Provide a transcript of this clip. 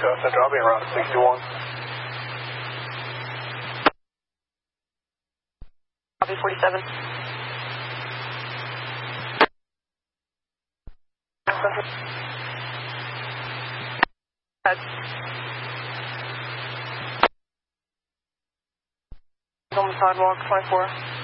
Center, I'll be around at 61. Copy 47. On the sidewalk, 24.